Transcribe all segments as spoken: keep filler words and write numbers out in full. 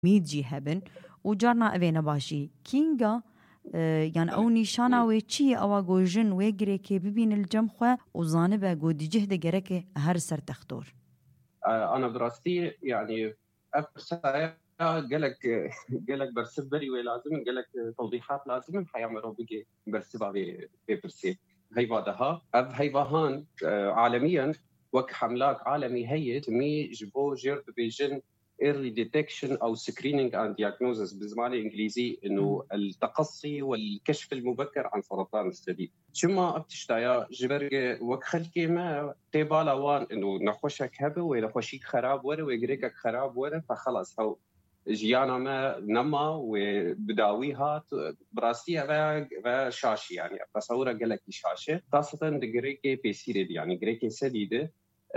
ميدجي هبن وجارنا أبينا باشي كينغا اه يعني أو نيشانا ويتشي أو جوجن ويجريكي ببين الجمخة وزانبه جودي جهد جركي هر سر تختور. أنا دراستي يعني أفسر قالك قالك برسب بري ولازم قالك توضيحات لازم حيعملوا بيجي برسبها ببرسي هي بعدها أب هي بهان عالميا وك حملات عالمي هي تمي جبو جيرد بيجن early detection أو screening and diagnosis بالزمان الإنجليزي إنه التقصي والكشف المبكر عن سرطان الثدي. شما أبتشتايا جبرجة وكخلكي ما تبالا وان إنه نخوشك هبه ونخوشيك خراب ورا ويجريك خراب ورا فخلاص هو جيانا ما نما وبداويها براستيها وشاشي يعني تصورة قالك شاشة خاصة دقريكي بيسيرد يعني قريكي سديدة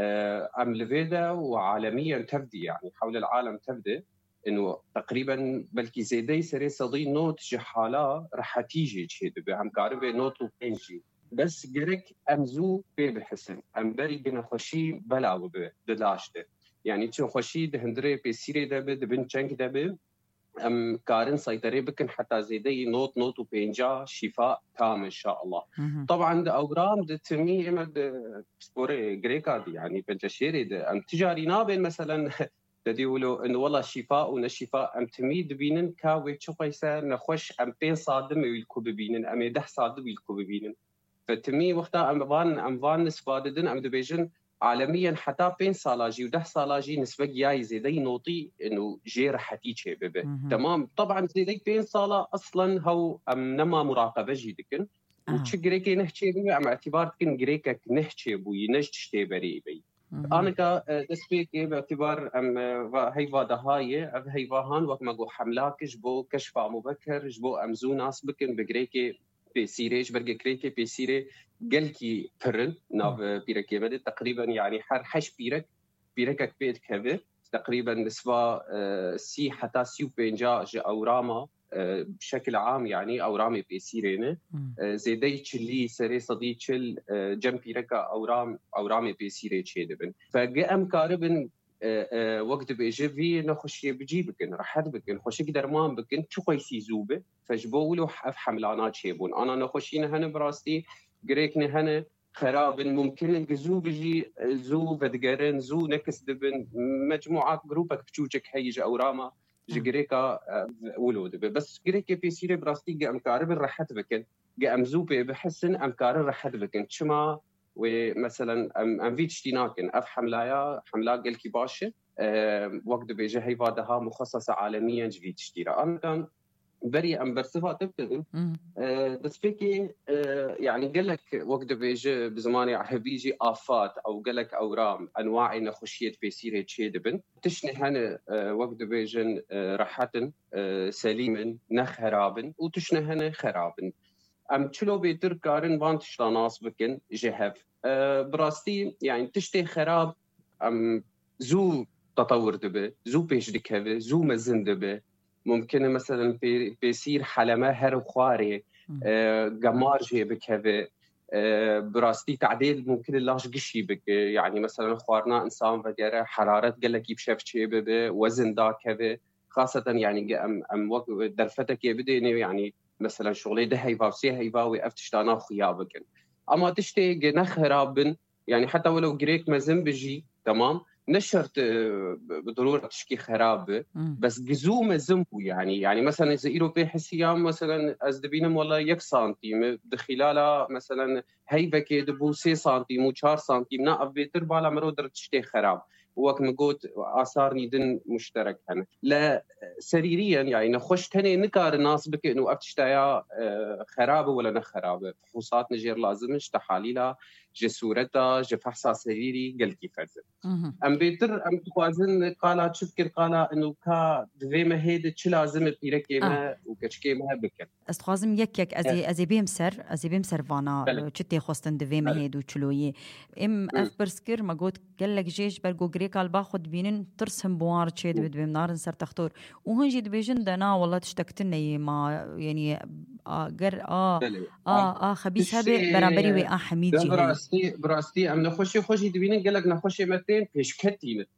أم لفيدا وعالميا تبدي يعني حول العالم تبدي إنه تقريبا بلكي زيدي سري صدي نوت جحالة رح تيجي شيء بعم كاربة نوت وبينجي بس جريك أمزو بي بحسن أم بري بنا خشي بلا وبه دلاشته يعني تشو خشي دهندري بيسيري دبه دبن چنك دبه أم كارن سيطري بكن حتى زيدي نوت نوت وبينجا شفاء تام إن شاء الله. طبعا ده أورام ده تمي إمد سبوري غريكا دي يعني بنجشيري ده أم تجاري نابين مثلا ده يقولوا إنه والله شفاء ونشفاء أم تمي دبينن كاوي شو قيسا نخش أم بين صادم ويلكو ببينن أم يدح صادم ويلكو ببينن فتمي وقتها أم بان أم بان نسباددن أم دبيجن عالميا حتى بين صالاجي وده صالاجي نسبة جاي زي نوطي إنه جير حتيجي ببه تمام. طبعا زي بين صالا أصلا هو أم نما مراقبة جيدكن وتشجريكي نحكي بيه أم اعتبار كن جريكك نحكي بوي نجتشتي بري بي أنا كدسبيكي باعتبار أم هاي فادهاية أب هاي فاهان وقت ما جو حملاك جبو كشف مبكر جبو أمزو ناس بكن بجريكي بسيرة جبرجي كريكي بسيرة جلكي فرن ناف بيركي بدي تقريبا يعني حر حش بيرك بيركك بيت كذا تقريبا نسبة سي حتى سيو بينجا أوراما بشكل عام يعني أورامي بسيرينه زيدي تشلي سري صديق تشل جنب بيركا أورام أورامي بسيرة تشيدبن فجاء مكاربن وقت بيجي نخشي بجيبكن رحد بكن خشي درمان بكن شو قيسي زوبه فجبولو افهم لانات شيبون انا نخشين هنا براستي جريكني هنا خراب ممكن الجزو بيجي زو بدقرن زو نكس دبن مجموعات جروبك بتشوجك هيج اوراما جريكا ولود بس جريكي بيصير براستي قام كارب رحد بكن قام زوبه بحسن ام كارب رحد بكن شما ومثلا ام ام فيتشتيناكن اف حملايا حملا قلكي باشا أه وقت بيجي هي بعدها مخصصه عالميا جديد تشتيرا انا كان بري ام برسفها تبتدي أه بس فيكي أه يعني قال لك وقت بيجي بزماني حبيجي افات او قال لك اورام انواع نخشيت بيصير تشي دبن تشني هنا أه وقت بيجن أه راحتن أه سليما نخرابن وتشني هنا خرابن ام تشلو بيتر كارن وان تشتا ناس بكن جهف أه براستي يعني تشتي خراب ام زو تطور دبه زو بيش دكهبه زو مزن دبه ممكن مثلا بي بيصير حلمه هر خواري أه قمار جي بكهبه أه براستي تعديل ممكن اللاش قشي بك يعني مثلا خوارنا انسان وغيره حراره قال لك يبشف شي به وزن دا كهبه خاصه يعني ام ام درفتك يبدي يعني مثلا شغلي ده هيفا وسي هيفا ويفتشتانا خيابكن اما تشتي نخرابن يعني حتى ولو جريك مزن بجي تمام نشرت بضروره تشكي خراب بس جزو مزنبو يعني يعني مثلا اذا ايرو بحسيام مثلا ازدبينم والله يك سنتيم بخلاله مثلا هيفا كدبو سي سنتيم و4 سنتيم ناقف بيتر بالا مرو در تشتي خراب وقت ما قلت آثار ندن مشترك هنا لا سريريا يعني نخش تاني نكار الناس بك إنه أفتشتايا خرابة ولا نخرابة فحوصات نجير لازمش تحاليلها جسورتها جفحصها سريري قل كيف فرزن أم بيتر أم تقوازن قالا تشفكر قالا إنه كا دويمة هيدا تش لازم بيركيما آه. وكشكيما بكر استخوازم يك يك أزي أزي بيمسر أزي بيمسر فانا تشتي خوستن دويمة هيدا وتشلوية إم أف برسكر ما قلت قال لك جيش برجو جريك على باخد بينن ترسم بوار تشيد بدبي منار نصر تختور وهنجي دبيجن دنا والله تشتكتني ما يعني آه جر آه آه آه خبيث هبه برامبري وآه حميد جي براستي براستي أم نخشي خشي دبينن قال لك نخشي متين بيش كتينة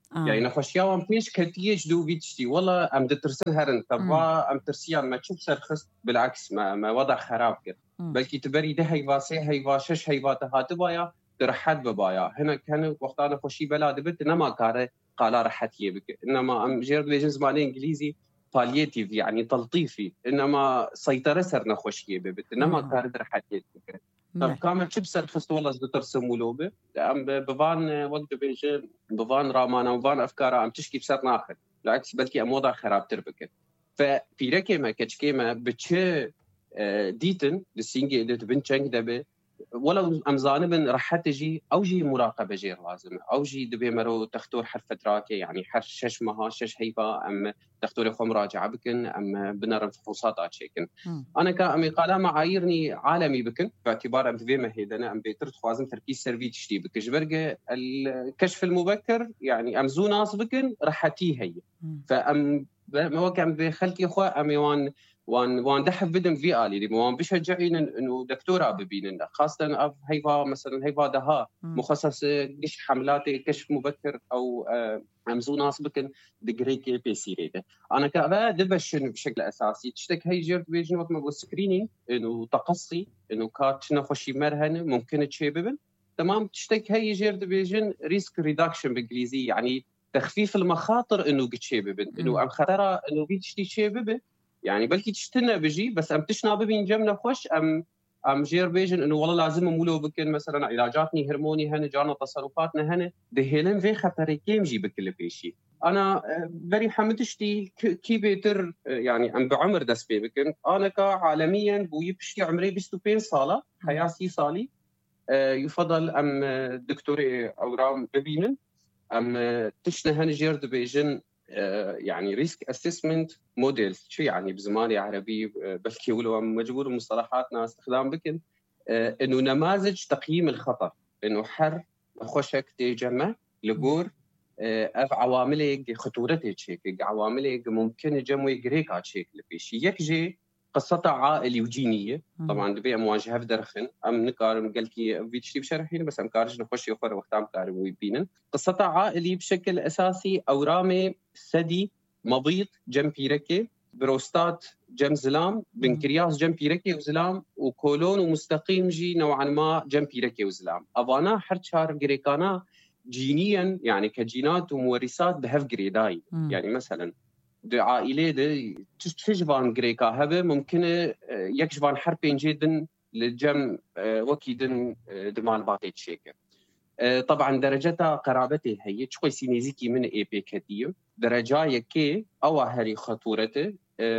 آه. يعني نخوشيا وام فيش كتيج دو بيتشتي والله ام دترسن هرن تبا ام ترسيا ما تشوف سرخص بالعكس ما, ما وضع خراب كده بلكي تبري ده هي واسي هي واشش هي واتها تبايا ترحد ببايا هنا كان وقتنا خوشي بلاد بنت انما كاره قال راحت يبك انما ام جير بيجنز مالي انجليزي بالياتيف يعني تلطيفي انما سيطره سر نخوشي ببت انما كاره راحت يبك طب كامل شو بسرخص والله ترسموا له ام بفان وقت بيجي بفان رامانا وفان افكار ام تشكي بسر ناخذ بالعكس بلكي ام وضع خراب تربك ففي ركمه كتشكيمه بتش ديتن للسينجي اللي بنتشنج دبه ولو امزانه من راح تجي او جي مراقبه جير لازم او جي دبي مرو تختور حرف تراكي يعني حر شش مها شش هيبه ام تختور خو مراجعه بكن ام بنر فحوصات اتشيكن انا كامي قال معايرني عالمي بكن باعتبار ام في مهيدنا ام بيتر خوازم تركيز سيرفي تشتي بك جبرقه الكشف المبكر يعني ام زو ناس بكن راح تي هي فام ما كان بخلتي اخوه ام يوان وان وان دحف بدم في آلي دي وان بيشجعين إنه دكتورة ببين خاصة هيفا مثلا هيفا دها مخصص قش حملاتي كشف مبكر أو أمزو ناس بكن دقريكي بيسيريده أنا كأبا دبشن بشكل أساسي تشتك هاي جيرت بيجن وقت ما بقول سكرينينج إنه تقصي إنه كاتشنا خوشي مرهن ممكن تشيببن تمام تشتك هاي جيرت بيجن ريسك ريدكشن بالإنجليزي يعني تخفيف المخاطر إنه قتشيببن إنه أم خطرة إنه بيتشتي شيببن يعني بلكي تشتنا بجي بس ام تشنا ببين جمنا خوش ام ام جير بيجن انه والله لازم مولو بكن مثلا علاجاتني هرموني هن جانا تصرفاتنا هن دهيلن في خطري كيم جي بكل بيشي انا بري حمدشتي كي بيتر يعني ام بعمر دس بي بكن انا كعالميا بوي بشتي عمري بستوبين صاله حياتي صالي يفضل ام دكتوري اورام ببينن ام تشنا هن جير بيجن يعني ريسك اسسمنت موديل شو يعني بزماني عربي بلكي ولو مجبور مصطلحاتنا استخدام بكن انه نماذج تقييم الخطر انه حر خوشك تجمع لجور اف عوامل خطورته تشيك عوامل ممكن جمو يجريك تشيك لبيشي يكجي قصة عائلي وجينية طبعا دبي مواجهة بدرخن ام نكارم قالكي فيتشي بشرحين بس ام كارج نخش يخر وقت ام كارم ويبينن قصة عائلي بشكل اساسي اورامي ثدي مبيض جنبي ركي بروستات جنب زلام بنكرياس جنبي ركي وزلام وكولون ومستقيم جي نوعا ما جنبي ركي وزلام افانا حرشار جريكانا جينيا يعني كجينات ومورثات بهف جريداي يعني مثلا دي عائلة دي تشجبان غريكا هبه ممكن يكشبان حربين جدا للجم وكيدن دمان باقي تشيكر طبعا درجتها قرابتي هي شوي سينيزيكي من اي بي كتير درجة يكي او هري خطورته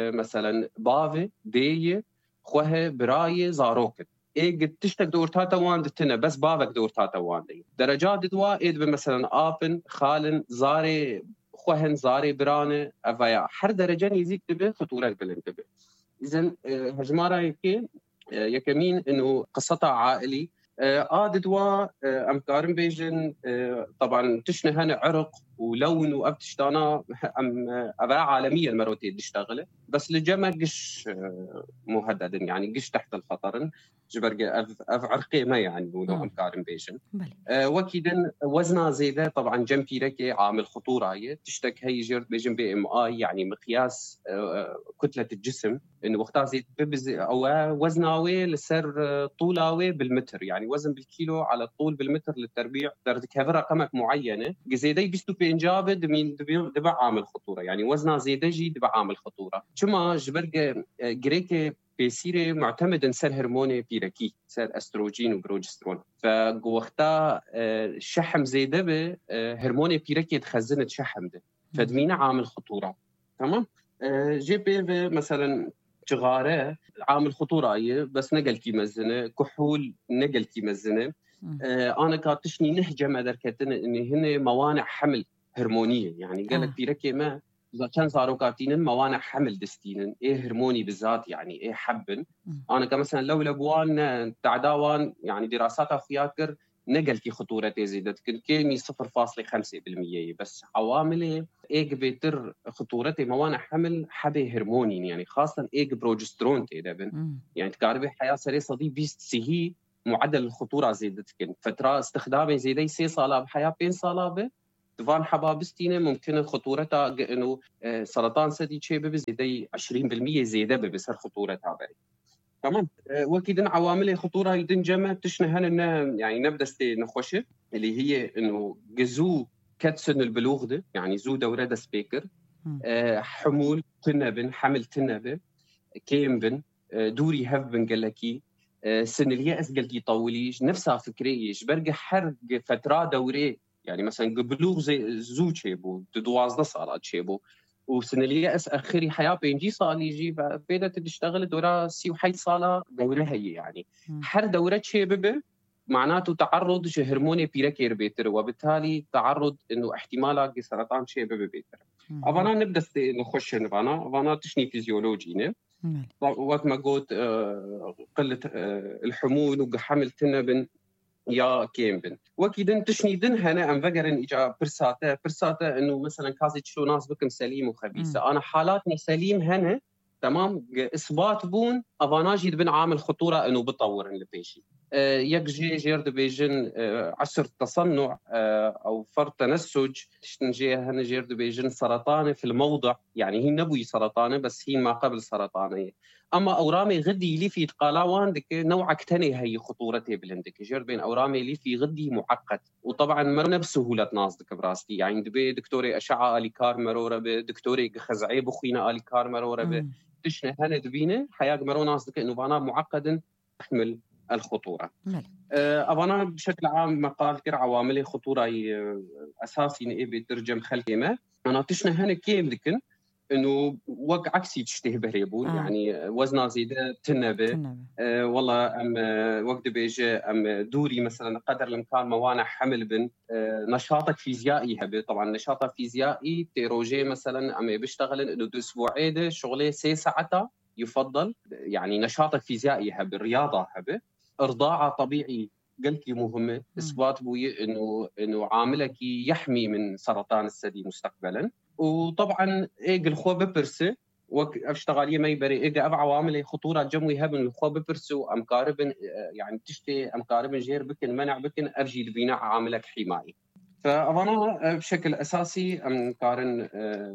مثلا بافي دي خوه براي زاروكت ايه قد تشتك دورتها توان دتنا بس بافك دورتها توان دي درجات دوا ايه مثلا ابن خالن زاري خوهن زاري برانه افايا حر درجه يزيد تبه خطوره بالانتبه اذا هجمارا يكي يكمين انه قصتها عائلي اه دوا ام كارم بيجن طبعا تشنه هنا عرق ولون وابتشتانا ام ابا عالميا مروتي تشتغله بس لجمع قش مهدد يعني قش تحت الخطر جبرقه اف اف عرقي ما يعني ولو ام كارم بيجن آه وكيدن وزنها زياده طبعا جنبي ركي عامل خطوره هي تشتك هي جرد بيجن بي ام اي يعني مقياس آه كتله الجسم انه وقتها زيد او وزناوي لسر طولاوي بالمتر يعني وزن بالكيلو على الطول بالمتر للتربيع درجه كفر رقمك معينه زيدي بيستو بينجاب دمين دبع عامل خطوره يعني وزنها زياده جي دبع عامل خطوره شما جبرقه جريكي بيصير معتمد سر هرموني بيركي سر استروجين وبروجسترون فوقتها الشحم زيده به هرموني بيركي تخزنت شحم ده فدمينا عامل خطوره تمام جي بي مثلا جغاره عامل خطوره بس نقل كي مزنه كحول نقل كي مزنه انا كاتشني نهجه ما دركتن ان هن موانع حمل هرمونيه يعني قال لك بيركي ما إذا كان صاروا كاتين موانع حمل دستين إيه هرموني بالذات يعني إيه حبن أنا كمثلا لو لبوان تعداوان يعني دراسات أخياكر نقل في خطورة زيادة كيمي صفر فاصلة خمسة بالمية بس عوامل إيه بيتر خطورة موانع حمل حبة هرموني يعني خاصة إيه بروجسترون تيدبن يعني تكاربي حياة سري صدي بيست سهي معدل الخطورة زيادة فترة استخدامي زيادة سي صالة بحياة بين صالة دفان حبابستينه ممكن خطورتها انه سرطان ثدي تشيبب زيدي عشرين بالمية زياده ببصر خطورتها بري. تمام. واكيد عوامل الخطوره اللي تنجمع تشنهن انها يعني نبدا نخوشه اللي هي انه جزو كتسن البلوغ ده يعني زو دوره سبيكر أه حمول تنبن حمل تنبه كيمبن أه دوري هفبن قالكي أه سن اليأس قالكي طوليش نفسها فكريش برجع حرق فتره دوري يعني مثلا بلوغ زي زو تشيبو دوازده صارت تشيبو وسن اليأس اخري حياه بينجي صار يجي بيدا تشتغل دوره سي وحي صاله دوره هي يعني حر دوره شيبه معناته تعرض هرموني بيركير بيتر وبالتالي تعرض انه احتمالك سرطان شيبه بيتر. افانا نبدا نخش نفانا افانا تشني فيزيولوجينا وقت ما قلت قله الحمول وحمل تنبن يا كيمبن واكيد تشني دن هنا ام فقرن اجا برساته برساته انه مثلا كازي تشلو ناس بكم سليم وخبيثه انا حالاتنا سليم هنا تمام اثبات بون افاناجي بن عامل خطوره انه بطور لبيشي أه يك جي جير دبيجن أه عسر تصنع أه او فرط تنسج تشنجي هنا جير دبيجن سرطانه في الموضع يعني هي نبوي سرطانه بس هي ما قبل سرطانيه اما اورامي غدي لي في تقالاوان دك نوعك تاني هي خطورته بلندك جير بين اورامي لي في غدي معقد وطبعا ما بسهوله ناصدك براستي يعني دبي دكتوري اشعه الي كار مروره دكتوري خزعي بخينا الي كار مروره تشنه هنا دبينه حياه مرو ناصدك انه بانا معقد تحمل الخطوره. أه أبانا بشكل عام مقال كر عوامل خطوره اساسي نئي بترجم خلقيمه انا تشنه هنا كيم لكن انه وق عكسي تشتهي بهريبون آه. يعني وزنها زياده تنبه أه والله ام وقت بيجي ام دوري مثلا قدر الامكان موانع حمل بن أه نشاطك فيزيائي هبه طبعا نشاطه فيزيائي تيروجي مثلا ام بيشتغل انه اسبوعين شغله سي ساعتها يفضل يعني نشاطك فيزيائي هبه رياضه هبه ارضاعه طبيعي قلت لي مهمه اثبات بوي انه انه عاملك يحمي من سرطان الثدي مستقبلا وطبعا ايج الخو ببرسه وك اشتغاليه ما يبري ايج ابع عوامل خطوره جموي هبن الخو ببرسه ام قاربن يعني تشتي ام قاربن جير بكن منع بكن ارجي البناء عاملك حمايه فانا بشكل اساسي ام قارن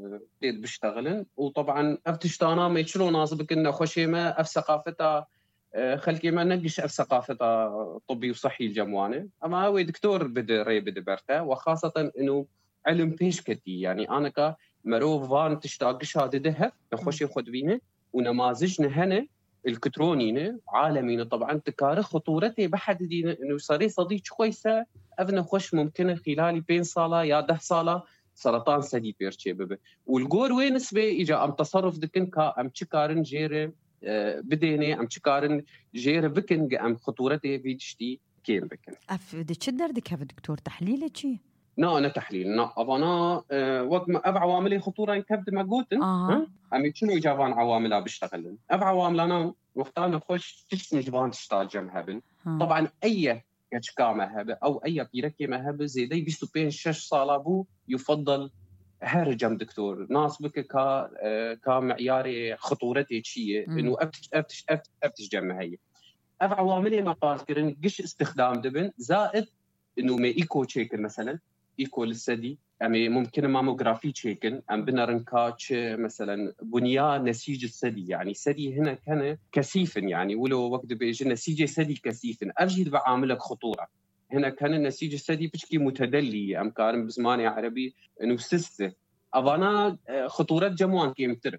بيد بشتغلن وطبعا افتشتانا ما يشلو ناس بكن خوشيمه اف ثقافتها خلكي ما نقش اف ثقافتها طبي وصحي الجموانه اما هو دكتور بده ري بده برته وخاصه انه علم بيشكتي يعني انا ك مرو فان تشتاق شهاده ذهب نخش ياخذ بينه ونماذجنا هنا الكترونيين عالمين طبعا تكارخ خطورته بحد انه صار صديق كويسه ابنا خوش ممكن خلال بين صاله يا ده صاله سرطان ثدي بيرتشي بب والجور وين نسبه اجى ام تصرف دكن كا ام تشكارن جيره بديني ام تشكارن جيره بكن ام خطورته بيدشتي كيم بكن اف دي تشدر دك دكتور تحليل شيء نا أنا تحليل نا أبانا أه وقت ما أبع عوامل خطورة يكبد ما قلتن آه. أمي شنو إجابان عواملها بيشتغلن أبع عواملنا وقتها نخش تشني جبان تشتغل جمهبن آه. طبعا أي كشكامة هبة أو أي بيركي مهبة زي دي بيستو بين شش صالابو يفضل هرجم دكتور ناس بك كا أه كمعياري خطورتي شيء إنه أفتش أفتش أفتش أفتش جمع هي أبع عواملي ما قال كرن قش استخدام دبن زائد إنه ما إيكو تشيكن مثلا إيكو للثدي يعني ممكن ماموغرافي تشيكن أم بنرنكاتش مثلا بنيان نسيج الثدي يعني الثدي هنا كان كثيفا يعني ولو وقت بيجي نسيج الثدي كثيفا أرجي بعاملك خطورة هنا كان النسيج الثدي بشكي متدلي أم كان بزمان عربي إنه سسته أبانا خطورة جموان كيم ترك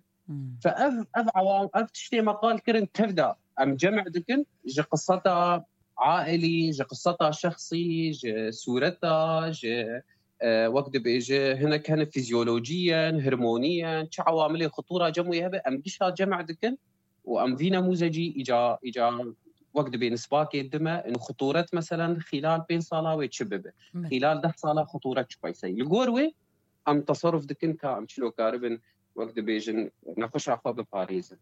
فأف أف عوام أف تشتي مقال كرن تبدأ أم جمع دكن جي قصتها عائلي جي قصتها شخصي جي صورتها جي أه وقت بيجي هنا كان فيزيولوجيا هرمونيا شو عوامل خطوره جموي هبه ام دشها جمع دكن وام في نموذجي اجا اجا وقت بين سباكي الدماء انه خطوره مثلا خلال بين صاله ويتشببه خلال ده صاله خطوره كويسه الجوروي ام تصرف دكن كام شلو كاربن وقت بيجن نخش على باريس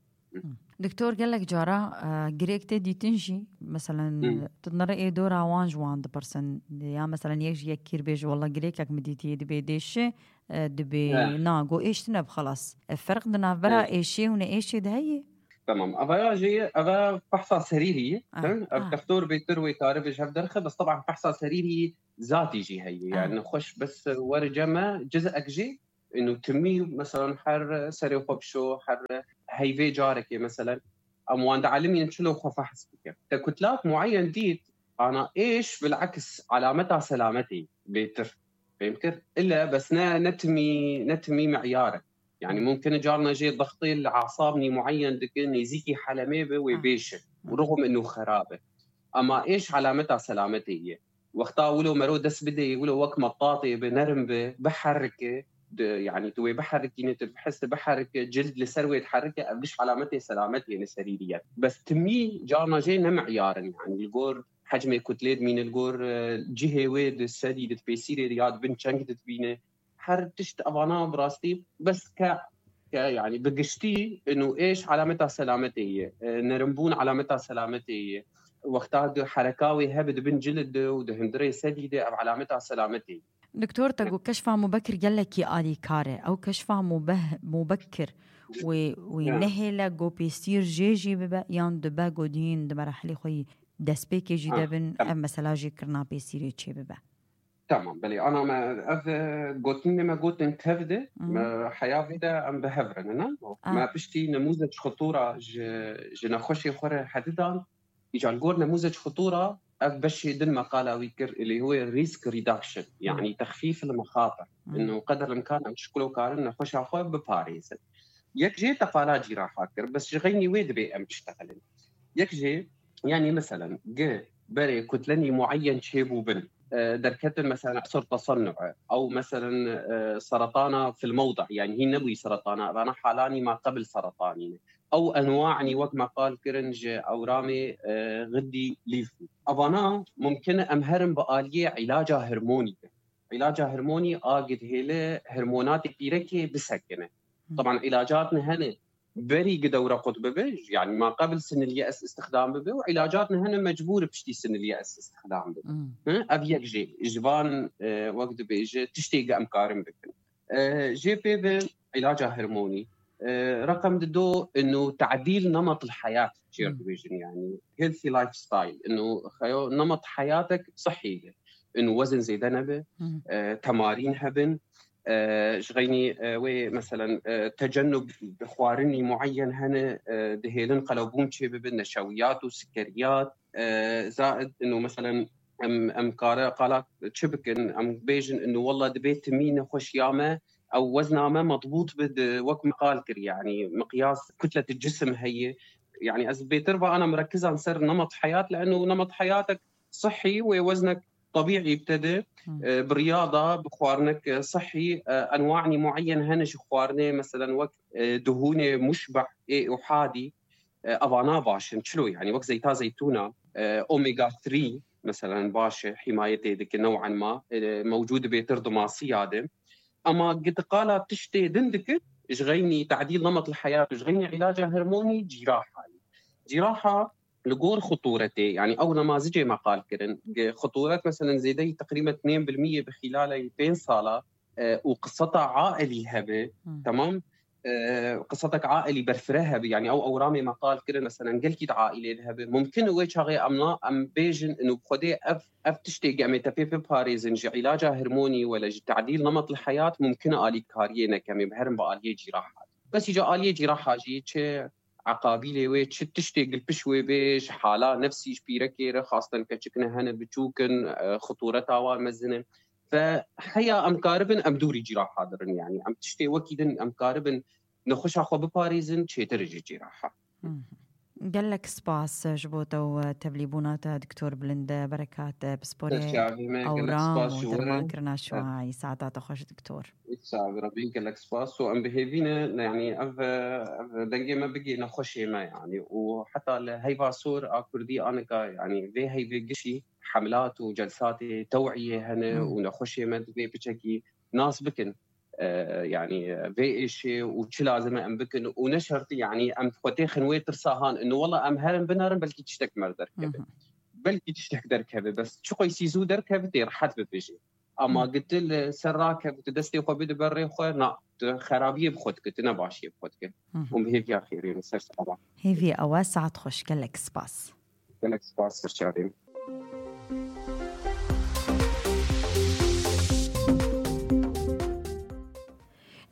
دكتور قال لك جارا جريك تدي تنجي مثلا تنرى ايه دورا وان جوان برسن يا مثلا يجي يكير بيج والله جريكك مديتي دبي ديش دبي ناقو ايش تنب خلاص الفرق دنا برا ايشي هنا ايشي ده هي تمام ابا جي ابا فحصه سريري الدكتور بيتروي تعرف ايش هبدرخه بس طبعا فحصه سريري ذاتي جي هي يعني آه. خوش بس ورجما جزء جي انه تمي مثلا حر سري وخبشو حر هيفي جارك مثلا اموان علمي نشلو خوفا حسبك كتلات معين ديت انا ايش بالعكس علامتها سلامتي بيتر فهمت الا بس نتمي نتمي معيارك يعني ممكن جارنا جي ضغطي الاعصابني معين دكن يزيكي حلميبه ويبيشه ورغم انه خرابه اما ايش علامتها سلامتي هي وقتها ولو مرو دس بدي يقولوا وك مطاطي بنرمبه بحركه يعني توي بحرك يعني بحس بحرك جلد لسروي تحركه قبلش علامتي سلامتي يعني سريريه بس تمي جارنا جي معيار يعني الجور حجمه كتلات من الجور جهه ويد السديد بيصير رياض بنت شنقت بينه حر تشت ابانا براستي بس ك يعني بقشتي انه ايش علامتها سلامتي هي نرمبون علامتها سلامتي هي وقتها حركاوي هبد بن جلد ودهندري سديده او علامتها سلامتي. دكتور تقول كشفها مبكر قال لك آلي كاره او كشفها مبه مبكر ونهلا جو بيصير جيجي ببا يان دبا جودين دمرحلي خوي دسبيكي جي دبن ام مثلا جي كرنا بيصير تشي ببا تمام بلي انا ما اذ قلتني ما قلت انتفده حياه فيدا ام بهفرن انا ما بشتي نموذج خطوره جنا خوشي خور حددا يجي نقول نموذج خطوره بشي دل مقاله ويكر اللي هو ريسك ريدكشن يعني تخفيف المخاطر انه قدر الامكان ام تشكلوا كارن خوش اخو بباريس يك جي تقالات جي راح اكر بس غيني ويد بي ام تشتغل يك جي يعني مثلا جي بري كتلني معين شيبو بن دركت مثلا عصر تصنع او مثلا سرطانه في الموضع يعني هي نبوي سرطانه انا حالاني ما قبل سرطاني او انواعني وقت ما قال كرنج او رامي غدي ليفي ابانا ممكن امهرم باليه علاجها هرموني علاجها هرموني اجد هيله هرمونات كبيره بسكنه طبعا علاجاتنا هنا بري قدوره قطب بج يعني ما قبل سن الياس استخدام به وعلاجاتنا هنا مجبور بشتي سن الياس استخدام به ابيك جي جبان أه وقت بيجي تشتي امكارم بك أه جي بي علاجها هرموني أه رقم دو انه تعديل نمط الحياه جيرفيجن يعني هيلثي لايف ستايل انه نمط حياتك صحي انه وزن زيدنبه أه تمارين هبن شغيني ومثلا تجنب خوارني معين هنا دهيلن قلبون شي بالنشويات والسكريات زائد انه مثلا ام ام قالت شبكن ام بيجن انه والله دبيت مين خوش يامه او وزنها ما مضبوط بد وقت مقال كر يعني مقياس كتله الجسم هي يعني از بيتربى انا مركزه على سر نمط حياه لانه نمط حياتك صحي ووزنك طبيعي ابتدى برياضه بخوارنك صحي انواعني معين هنش خوارنه مثلا وقت دهونه مشبع احادي ابانا باش شلو يعني وقت زيتا زيتونه اوميجا ثلاثة مثلا باش حمايته ديك نوعا ما موجوده بترضما صياده اما قد قال تشتي دندك اشغيني تعديل نمط الحياه اشغيني علاجها هرموني جراحه جراحه لقور خطورته يعني او نماذج ما قال كرن خطورات مثلا زيدي تقريبا اثنين بالمئة بخلال بين صاله أه وقصتها عائلي هبه تمام أه قصتك عائلي برفرها يعني او اورامي ما قال كرن مثلا قلكي عائلي هبه ممكن ويش غي امنا ام بيجن انه بخدي اف اف تشتي جاميتا في باريزن علاجها هرموني ولا تعديل نمط الحياه ممكن الي كارينا كم بهرم باليه جراحه بس يجي اليه جراحه جي عقابيلي ويتش تشتغل بشوي بيش حالة نفسي شبيرة كيرة خاصة كشكنا هنا بتشوكن خطورتها والمزنة فحيا أم كاربن أم دوري جراحة درن يعني أم تشتي وكيدن أم كاربن نخش أخو بباريزن شي ترجي جراحة قال لك سباس جبوتو تبليبونات دكتور بلند بركات بسبوري أورام ودرمان كرنا شوي ساعات تخش دكتور يتساعد ربي قال لك سباس وأم بهيفينا يعني أف دنجي ما بقي نخشي ما يعني وحتى هيفا صور أكردي أنا يعني في هيفي قشي حملات وجلسات توعية هنا ونخشي ما في بشكل ناس بكن يعني في شيء وش لازم ام بكن ونشرت يعني ام خوتي خنوي ترساهان انه والله ام هرم بنارن بلكي تشتك مر دركبه بلكي تشتك دركبه بس شو يسيزو دركبه دير حد بيجي اما قلت له سراك بتدستي خو بده بري خو لا خرابيه بخد كنت انا باشي بخدك وهيك يا خيرين سر طبعا هيفي اواسع تخش كلك سباس كلك سباس سر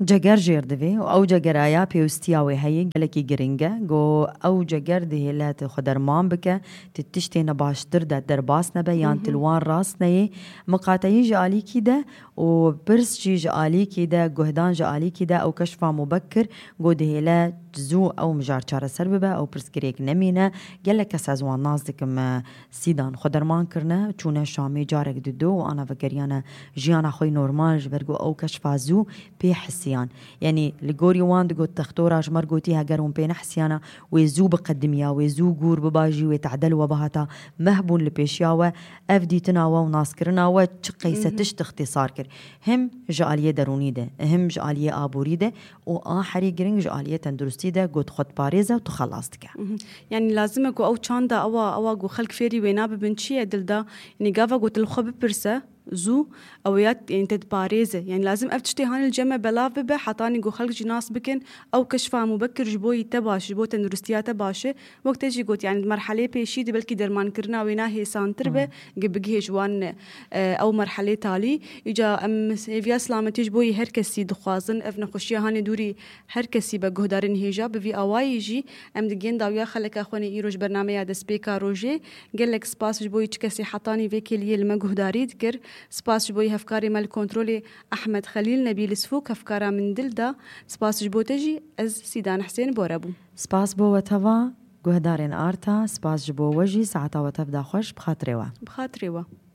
جگر جیر دوی و او جگرایا پیوستیاوی هی گلکی گرینگه گو او جگر ده لات خدرمان بکه تتشتی نباشتر ده در باس نبه یان تلوان راس نی مقاطعی جالی کی ده و برس جی جالی کی ده گهدان جالی کی ده او کشفا مبکر گو ده لا زو او مجار چاره سر ببه او پرس گریک نمینه گلک سازوان نازدکم سیدان خدرمان کرنه چونه شامی جارک دو و آنا وگریانه جیانا خوی نورمال جبرگو او کشفا زو پی حسیان يعني لغوري واند قلت تختورا جمر قوتي هاجرون بين حسيانا ويزو بقدميا ويزو جور بباجي ويتعدل وبهتا مهبون لبيشياوه افدي تناوا وناسكرنا وتشقيسه تشت اختصار كر هم جاليه دروني ده هم جاليه ابوري ده واخري جرين جاليه تندرستي ده قلت خد باريزه وتخلصتك يعني لازمك او تشاندا او او جو خلق فيري ويناب بنشي دلدا يعني غافا قلت الخب برسه زو اويات يعني تتباريزه يعني لازم افتشتي هان الجمع بلاف به حطاني جو خلق جناس بكن او كشفا مبكر جبوي تباش جبو تندرستيات باشه وقت اجي قلت يعني مرحله بيشي دي بلكي درمان كرنا وينا هي سانتر به قبقي جوان او مرحله تالي اجا ام فيا سلامتي جبوي هر كسي دخوازن افنا خشيه هاني دوري هر كسي بغدارن هيجا بفي اواي يجي ام دگين داويا خلك اخوني ايروج برنامج يا دسبيكا روجي قال لك سباس جبوي كسي حطاني في كليه المغداري ذكر سپاس جبوی هفکاری مال کنترل احمد خلیل نبیل سفوک هفکارا من دل دا سپاس جبو تجی از سیدان حسین بورابو سپاس بو وتوا گهدارین آرتا سپاس جبو وجی ساعتا وتفدا خوش بخاطروا بخاطروا